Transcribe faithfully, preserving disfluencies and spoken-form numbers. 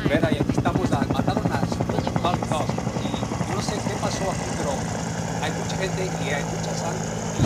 Vera, y aquí estamos, ah, mataron a cinco hot dogs, y yo no sé qué pasó aquí, pero hay mucha gente y hay mucha sangre, y